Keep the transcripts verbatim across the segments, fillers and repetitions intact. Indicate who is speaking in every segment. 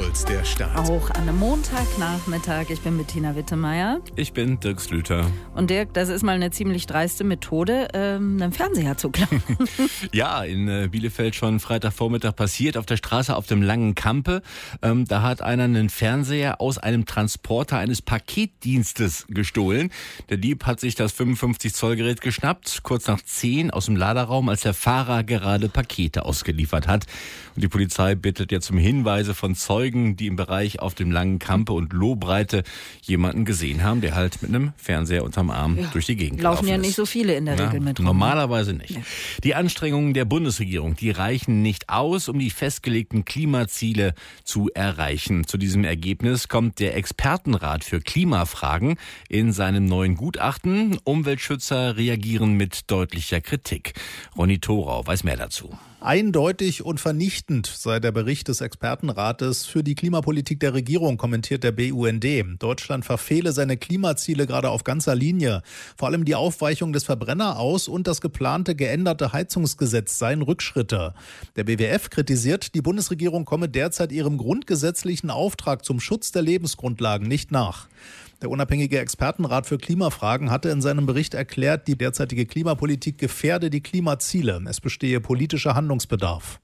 Speaker 1: Impuls der Stadt.
Speaker 2: Auch an einem Montagnachmittag. Ich bin Bettina Wittemeyer.
Speaker 3: Ich bin Dirk Slüter.
Speaker 2: Und Dirk, das ist mal eine ziemlich dreiste Methode, ähm, einen Fernseher zu klauen.
Speaker 3: Ja, in äh, Bielefeld schon Freitagvormittag passiert, auf der Straße auf dem Langen Kampe. Ähm, da hat einer einen Fernseher aus einem Transporter eines Paketdienstes gestohlen. Der Dieb hat sich das fünfundfünfzig Zoll Gerät geschnappt, kurz nach zehn aus dem Laderaum, als der Fahrer gerade Pakete ausgeliefert hat. Und die Polizei bittet jetzt um Hinweise von Zeugen, die im Bereich auf dem Langen Kampe und Lohbreite jemanden gesehen haben, der halt mit einem Fernseher unterm Arm ja. durch die Gegend
Speaker 2: laufen ja
Speaker 3: ist.
Speaker 2: Nicht so viele in der
Speaker 3: ja,
Speaker 2: Regel mit rum.
Speaker 3: Normalerweise nicht.
Speaker 2: Ja.
Speaker 3: Die Anstrengungen der Bundesregierung, die reichen nicht aus, um die festgelegten Klimaziele zu erreichen. Zu diesem Ergebnis kommt der Expertenrat für Klimafragen in seinem neuen Gutachten. Umweltschützer reagieren mit deutlicher Kritik. Ronny Thorau weiß mehr dazu.
Speaker 4: Eindeutig und vernichtend sei der Bericht des Expertenrates für die Klimapolitik der Regierung, kommentiert der B U N D. Deutschland verfehle seine Klimaziele gerade auf ganzer Linie. Vor allem die Aufweichung des Verbrenneraus und das geplante geänderte Heizungsgesetz seien Rückschritte. Der B W F kritisiert, die Bundesregierung komme derzeit ihrem grundgesetzlichen Auftrag zum Schutz der Lebensgrundlagen nicht nach. Der unabhängige Expertenrat für Klimafragen hatte in seinem Bericht erklärt, die derzeitige Klimapolitik gefährde die Klimaziele. Es bestehe politischer Handlungsbedarf.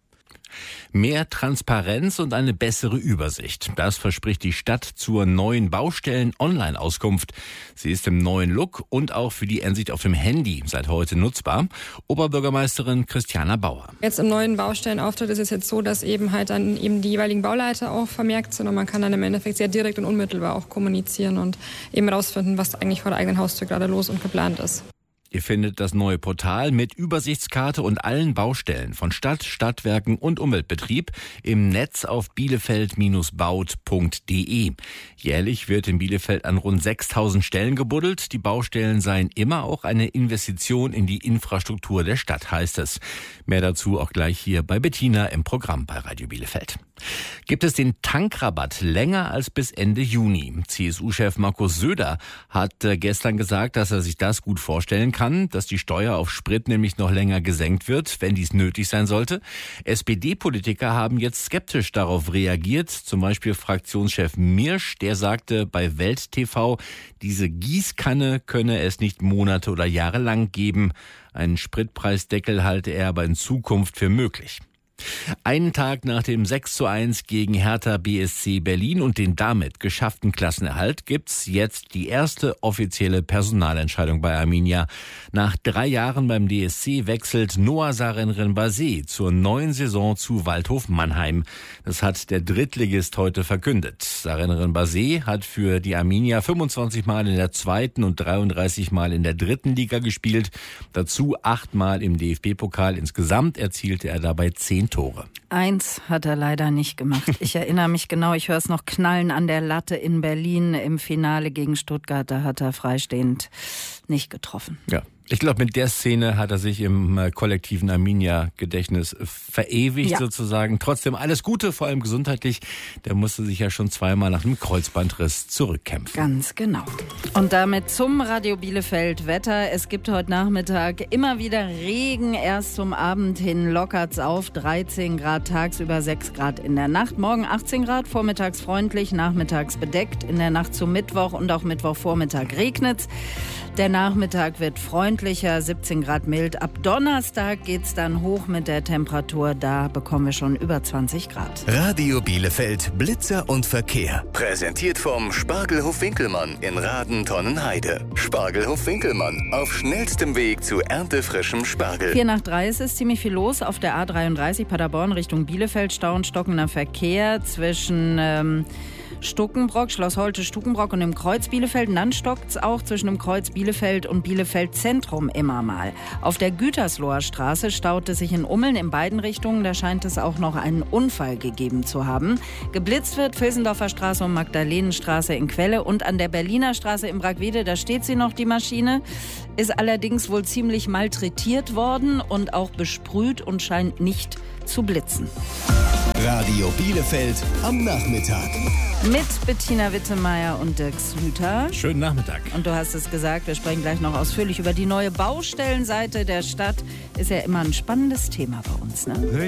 Speaker 3: Mehr Transparenz und eine bessere Übersicht. Das verspricht die Stadt zur neuen Baustellen-Online-Auskunft. Sie ist im neuen Look und auch für die Ansicht auf dem Handy seit heute nutzbar. Oberbürgermeisterin Christiana Bauer.
Speaker 5: Jetzt im neuen Baustellenauftritt ist es jetzt so, dass eben halt dann eben die jeweiligen Bauleiter auch vermerkt sind und man kann dann im Endeffekt sehr direkt und unmittelbar auch kommunizieren und eben rausfinden, was eigentlich vor der eigenen Haustür gerade los und geplant ist.
Speaker 3: Ihr findet das neue Portal mit Übersichtskarte und allen Baustellen von Stadt, Stadtwerken und Umweltbetrieb im Netz auf bielefeld baut punkt de. Jährlich wird in Bielefeld an rund sechstausend Stellen gebuddelt. Die Baustellen seien immer auch eine Investition in die Infrastruktur der Stadt, heißt es. Mehr dazu auch gleich hier bei Bettina im Programm bei Radio Bielefeld. Gibt es den Tankrabatt länger als bis Ende Juni? C S U-Chef Markus Söder hat gestern gesagt, dass er sich das gut vorstellen kann, dass die Steuer auf Sprit nämlich noch länger gesenkt wird, wenn dies nötig sein sollte. S P D-Politiker haben jetzt skeptisch darauf reagiert, zum Beispiel Fraktionschef Mirsch, der sagte bei Welt T V, diese Gießkanne könne es nicht Monate oder Jahre lang geben. Einen Spritpreisdeckel halte er aber in Zukunft für möglich. Einen Tag nach dem sechs zu eins gegen Hertha B S C Berlin und den damit geschafften Klassenerhalt gibt's jetzt die erste offizielle Personalentscheidung bei Arminia. Nach drei Jahren beim D S C wechselt Noah Sarenren-Basé zur neuen Saison zu Waldhof Mannheim. Das hat der Drittligist heute verkündet. Sarenren-Basé hat für die Arminia fünfundzwanzig Mal in der zweiten und dreiunddreißig Mal in der dritten Liga gespielt. Dazu acht Mal im D F B-Pokal. Insgesamt erzielte er dabei zehn Tore.
Speaker 2: Eins hat er leider nicht gemacht. Ich erinnere mich genau, ich höre es noch knallen an der Latte in Berlin im Finale gegen Stuttgart. Da hat er freistehend nicht getroffen.
Speaker 3: Ja. Ich glaube, mit der Szene hat er sich im kollektiven Arminia-Gedächtnis verewigt ja. sozusagen. Trotzdem alles Gute, vor allem gesundheitlich. Der musste sich ja schon zweimal nach einem Kreuzbandriss zurückkämpfen.
Speaker 2: Ganz genau. Und damit zum Radio Bielefeld Wetter. Es gibt heute Nachmittag immer wieder Regen. Erst zum Abend hin lockert's auf. dreizehn Grad tagsüber, sechs Grad in der Nacht. Morgen achtzehn Grad, vormittags freundlich, nachmittags bedeckt. In der Nacht zum Mittwoch und auch Mittwochvormittag regnet's. Der Nachmittag wird freundlicher, siebzehn Grad mild. Ab Donnerstag geht's dann hoch mit der Temperatur. Da bekommen wir schon über zwanzig Grad.
Speaker 1: Radio Bielefeld, Blitzer und Verkehr. Präsentiert vom Spargelhof Winkelmann in Raden-Tonnenheide. Spargelhof Winkelmann, auf schnellstem Weg zu erntefrischem Spargel.
Speaker 2: Vier nach drei ist es ziemlich viel los auf der A dreiunddreißig Paderborn Richtung Bielefeld. Stau und stockender Verkehr zwischen Ähm Stuckenbrock, Schloss Holte, Stuckenbrock und im Kreuz Bielefeld. Und dann stockt es auch zwischen dem Kreuz Bielefeld und Bielefeld Zentrum immer mal. Auf der Gütersloher Straße staut es sich in Ummeln in beiden Richtungen. Da scheint es auch noch einen Unfall gegeben zu haben. Geblitzt wird Vilsendorfer Straße und Magdalenenstraße in Quelle. Und an der Berliner Straße in Bragwede, da steht sie noch, die Maschine. Ist allerdings wohl ziemlich malträtiert worden und auch besprüht und scheint nicht zu blitzen.
Speaker 1: Radio Bielefeld am Nachmittag.
Speaker 2: Mit Bettina Wittemeyer und Dirk Slüter.
Speaker 3: Schönen Nachmittag.
Speaker 2: Und du hast es gesagt, wir sprechen gleich noch ausführlich über die neue Baustellenseite der Stadt. Ist ja immer ein spannendes Thema bei uns, ne?